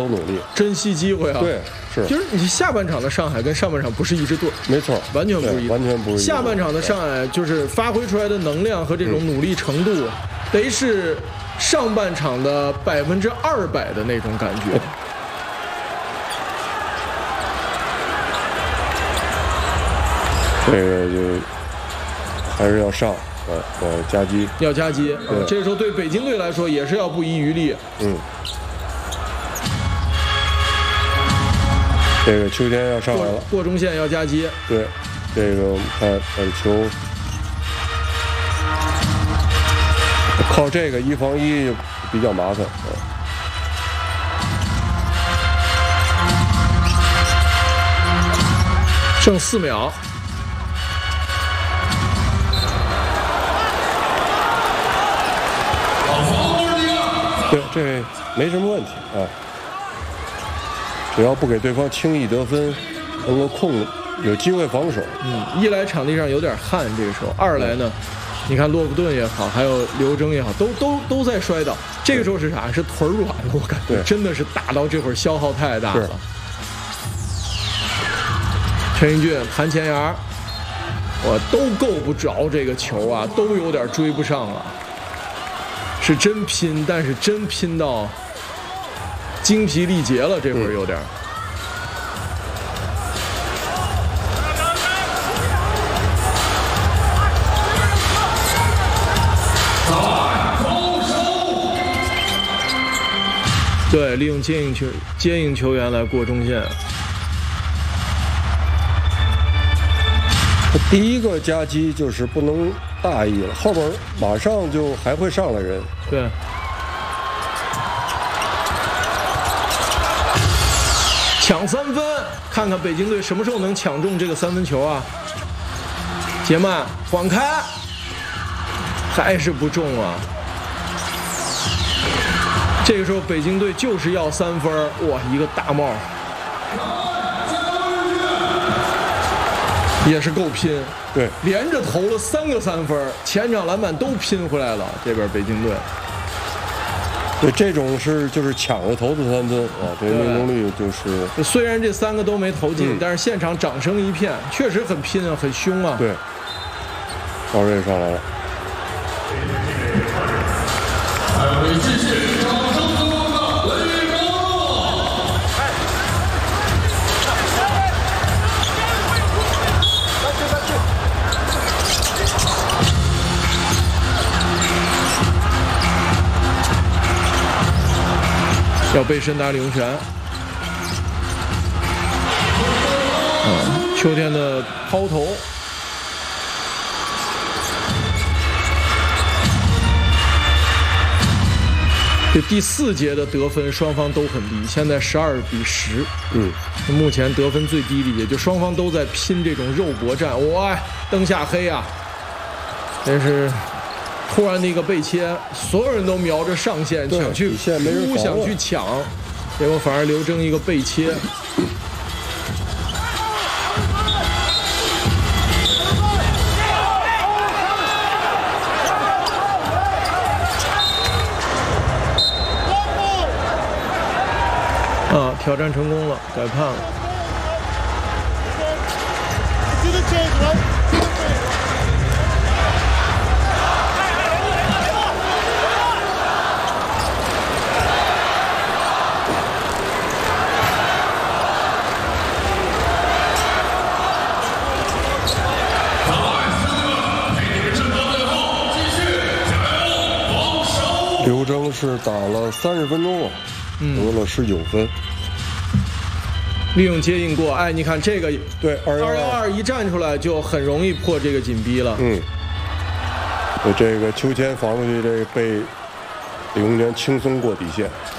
头努力， 珍惜机会啊。 对，是， 就是你下半场的上海跟上半场不是一支队， 没错， 完全不是一， 完全不是。 下半场的上海就是发挥出来的能量和这种努力程度，得是上半场的200%的那种感觉。 这个就还是要上，夹击， 要夹击。这时候对北京队来说也是要不遗余力。 这个秋天要上来了， 过中线要夹击。 对，这个我们看球，靠这个1防1比较麻烦。 剩4秒。 对，这没什么问题啊。只要不给对方轻易得分，能够有机会防守。 一来场地上有点汗，这个时候；二来呢，你看洛夫顿也好，还有刘铮也好，都在摔倒。这个时候是啥？是腿软了，我感觉真的是打到这会儿消耗太大了。陈英俊盘前沿，我都够不着这个球啊，都有点追不上了。是真拼，但是真拼到精疲力竭了，这会儿有点。对，利用接应球员来过中线。 第一个夹击就是不能大意了，后边马上就还会上来人。 对。抢3分，看看北京队什么时候能抢中这个3分球啊！杰曼晃开，还是不中啊！这个时候北京队就是要3分，哇，一个大帽，也是够拼。 对， 连着投了3个3分，前场篮板都拼回来了。这边北京队。 对，这种就是抢着投的3分啊，这命中率就是。 虽然这3个都没投进，但是现场掌声一片，确实很拼啊，很凶啊。 对，高瑞上来了。 要背身打李永泉。秋天的抛投。这第4节的得分双方都很低，现在12比10。目前得分最低的也就双方都在拼这种肉搏战。哇，灯下黑啊！但是突然的一个背切，所有人都瞄着上线想去扑，想去抢，结果反而刘铮一个背切。挑战成功了，改判了。 刘铮是打了30分钟了，得了19分。 利用接应过，哎，你看这个， 对，212 一站出来就很容易破这个紧逼了。 这个秋千防出去，这个被李永泉轻松过底线。